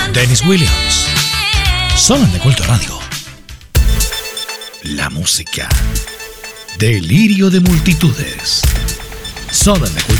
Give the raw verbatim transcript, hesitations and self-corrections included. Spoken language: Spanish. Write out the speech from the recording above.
Dennis Williams. Solo en De Culto Radio. La música. Delirio de multitudes. Solo en De Culto.